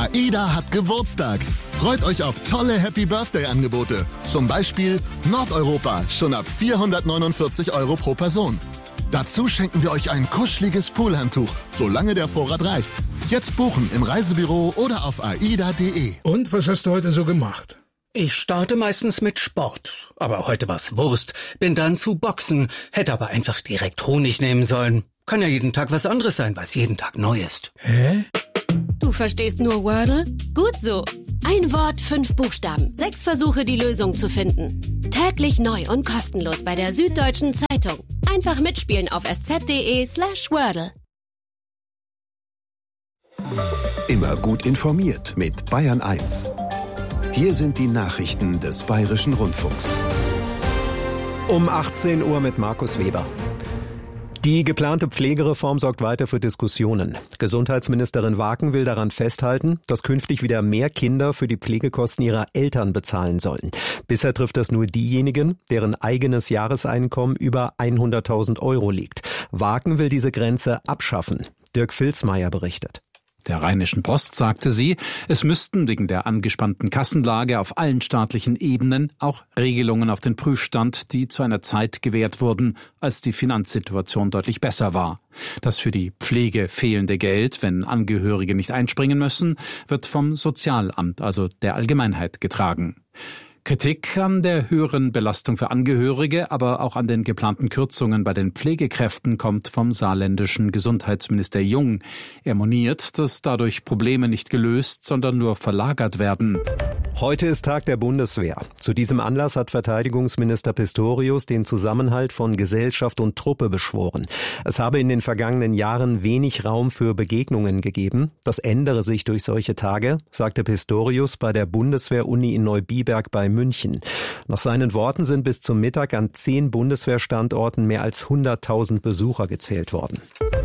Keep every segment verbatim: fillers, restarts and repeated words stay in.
AIDA hat Geburtstag. Freut euch auf tolle Happy-Birthday-Angebote. Zum Beispiel Nordeuropa, schon ab vierhundertneunundvierzig Euro pro Person. Dazu schenken wir euch ein kuscheliges Poolhandtuch, solange der Vorrat reicht. Jetzt buchen im Reisebüro oder auf aida punkt de. Und was hast du heute so gemacht? Ich starte meistens mit Sport. Aber heute war's Wurst. Bin dann zu Boxen. Hätte aber einfach direkt Honig nehmen sollen. Kann ja jeden Tag was anderes sein, was jeden Tag neu ist. Hä? Du verstehst nur Wordle? Gut so. Ein Wort, fünf Buchstaben. Sechs Versuche, die Lösung zu finden. Täglich neu und kostenlos bei der Süddeutschen Zeitung. Einfach mitspielen auf sz.de slash Wordle. Immer gut informiert mit Bayern eins. Hier sind die Nachrichten des Bayerischen Rundfunks. Um achtzehn Uhr mit Markus Weber. Die geplante Pflegereform sorgt weiter für Diskussionen. Gesundheitsministerin Waken will daran festhalten, dass künftig wieder mehr Kinder für die Pflegekosten ihrer Eltern bezahlen sollen. Bisher trifft das nur diejenigen, deren eigenes Jahreseinkommen über hunderttausend Euro liegt. Waken will diese Grenze abschaffen. Dirk Filzmeier berichtet. Der Rheinischen Post sagte sie, es müssten wegen der angespannten Kassenlage auf allen staatlichen Ebenen auch Regelungen auf den Prüfstand, die zu einer Zeit gewährt wurden, als die Finanzsituation deutlich besser war. Das für die Pflege fehlende Geld, wenn Angehörige nicht einspringen müssen, wird vom Sozialamt, also der Allgemeinheit, getragen. Kritik an der höheren Belastung für Angehörige, aber auch an den geplanten Kürzungen bei den Pflegekräften kommt vom saarländischen Gesundheitsminister Jung. Er moniert, dass dadurch Probleme nicht gelöst, sondern nur verlagert werden. Heute ist Tag der Bundeswehr. Zu diesem Anlass hat Verteidigungsminister Pistorius den Zusammenhalt von Gesellschaft und Truppe beschworen. Es habe in den vergangenen Jahren wenig Raum für Begegnungen gegeben. Das ändere sich durch solche Tage, sagte Pistorius bei der Bundeswehr-Uni in Neubiberg bei München. Nach seinen Worten sind bis zum Mittag an zehn Bundeswehrstandorten mehr als hunderttausend Besucher gezählt worden.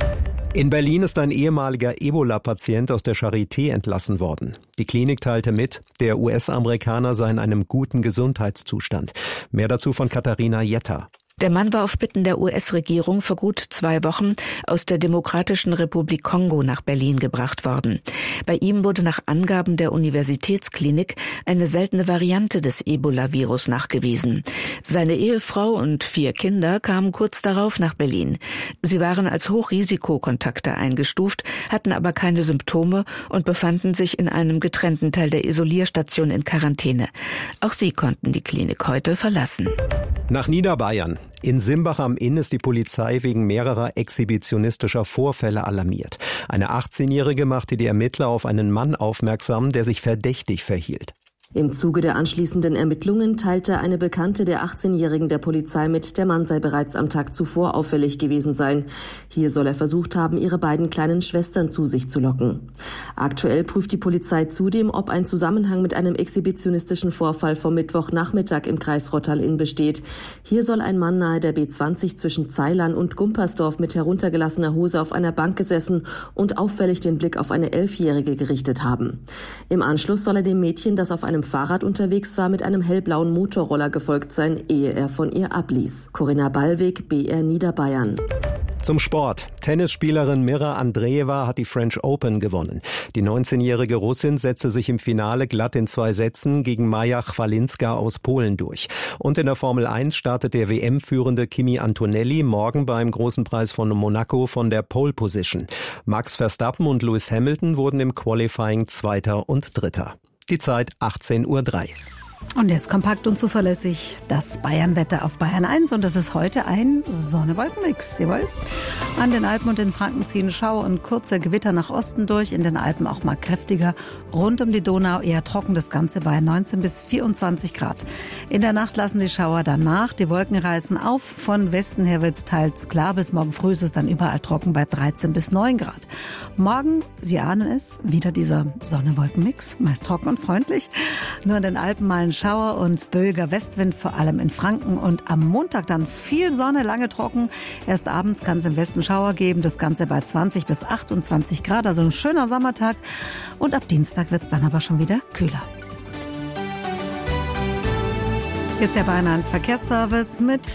In Berlin ist ein ehemaliger Ebola-Patient aus der Charité entlassen worden. Die Klinik teilte mit, der U S-Amerikaner sei in einem guten Gesundheitszustand. Mehr dazu von Katharina Jetter. Der Mann war auf Bitten der U S-Regierung vor gut zwei Wochen aus der Demokratischen Republik Kongo nach Berlin gebracht worden. Bei ihm wurde nach Angaben der Universitätsklinik eine seltene Variante des Ebola-Virus nachgewiesen. Seine Ehefrau und vier Kinder kamen kurz darauf nach Berlin. Sie waren als Hochrisikokontakte eingestuft, hatten aber keine Symptome und befanden sich in einem getrennten Teil der Isolierstation in Quarantäne. Auch sie konnten die Klinik heute verlassen. Nach Niederbayern. In Simbach am Inn ist die Polizei wegen mehrerer exhibitionistischer Vorfälle alarmiert. Eine achtzehnjährige machte die Ermittler auf einen Mann aufmerksam, der sich verdächtig verhielt. Im Zuge der anschließenden Ermittlungen teilte eine Bekannte der achtzehnjährigen der Polizei mit, der Mann sei bereits am Tag zuvor auffällig gewesen sein. Hier soll er versucht haben, ihre beiden kleinen Schwestern zu sich zu locken. Aktuell prüft die Polizei zudem, ob ein Zusammenhang mit einem exhibitionistischen Vorfall vom Mittwochnachmittag im Kreis Rottal-Inn besteht. Hier soll ein Mann nahe der B zwanzig zwischen Zeilern und Gumpersdorf mit heruntergelassener Hose auf einer Bank gesessen und auffällig den Blick auf eine Elfjährige gerichtet haben. Im Anschluss soll er dem Mädchen, das auf einem Fahrrad unterwegs war, mit einem hellblauen Motorroller gefolgt sein, ehe er von ihr abließ. Corinna Ballweg, B R Niederbayern. Zum Sport. Tennisspielerin Mira Andreeva hat die French Open gewonnen. Die neunzehnjährige Russin setzte sich im Finale glatt in zwei Sätzen gegen Maja Chwalinska aus Polen durch. Und in der Formel eins startet der W M-führende Kimi Antonelli morgen beim Großen Preis von Monaco von der Pole Position. Max Verstappen und Lewis Hamilton wurden im Qualifying Zweiter und Dritter. Die Zeit achtzehn Uhr drei. Und jetzt kompakt und zuverlässig das Bayernwetter auf Bayern eins. Und das ist heute ein Sonne-Wolken-Mix. Jawohl. An den Alpen und in Franken ziehen Schauer und kurze Gewitter nach Osten durch. In den Alpen auch mal kräftiger. Rund um die Donau eher trocken. Das Ganze bei neunzehn bis vierundzwanzig Grad. In der Nacht lassen die Schauer danach. Die Wolken reißen auf. Von Westen her wird es teils klar. Bis morgen früh ist es dann überall trocken bei dreizehn bis neun Grad. Morgen, Sie ahnen es, wieder dieser Sonne-Wolken-Mix. Meist trocken und freundlich. Nur in den Alpen mal Schauer und böiger Westwind, vor allem in Franken. Und am Montag dann viel Sonne, lange trocken. Erst abends kann es im Westen Schauer geben. Das Ganze bei zwanzig bis achtundzwanzig Grad. Also ein schöner Sommertag. Und ab Dienstag wird es dann aber schon wieder kühler. Hier ist der Bayern eins Verkehrsservice mit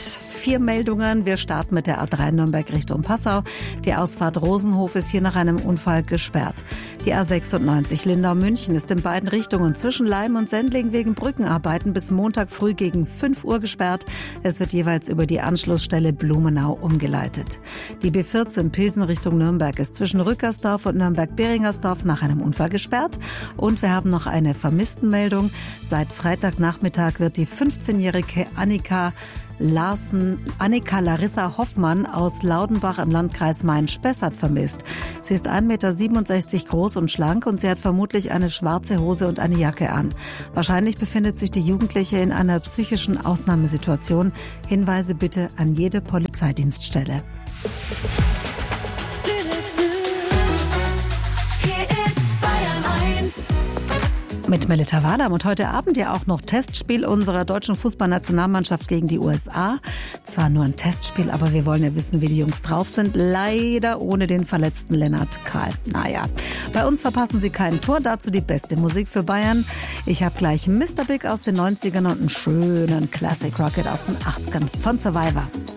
vier Meldungen. Wir starten mit der A drei Nürnberg Richtung Passau. Die Ausfahrt Rosenhof ist hier nach einem Unfall gesperrt. Die A sechsundneunzig Lindau-München ist in beiden Richtungen zwischen Leim und Sendling wegen Brückenarbeiten bis Montag früh gegen fünf Uhr gesperrt. Es wird jeweils über die Anschlussstelle Blumenau umgeleitet. Die B vierzehn Pilsen Richtung Nürnberg ist zwischen Rückersdorf und Nürnberg-Beringersdorf nach einem Unfall gesperrt. Und wir haben noch eine Vermisstenmeldung. Seit Freitagnachmittag wird die fünfzehnjährige Annika Larsen, Annika Larissa Hoffmann aus Laudenbach im Landkreis Main-Spessart vermisst. Sie ist ein Meter siebenundsechzig groß und schlank und sie hat vermutlich eine schwarze Hose und eine Jacke an. Wahrscheinlich befindet sich die Jugendliche in einer psychischen Ausnahmesituation. Hinweise bitte an jede Polizeidienststelle. Mit Melita Wadam und heute Abend ja auch noch Testspiel unserer deutschen Fußballnationalmannschaft gegen die U S A. Zwar nur ein Testspiel, aber wir wollen ja wissen, wie die Jungs drauf sind. Leider ohne den verletzten Lennart Kahl. Naja, bei uns verpassen sie kein Tor, dazu die beste Musik für Bayern. Ich habe gleich Mister Big aus den neunzigern und einen schönen Classic Rocket aus den achtzigern von Survivor.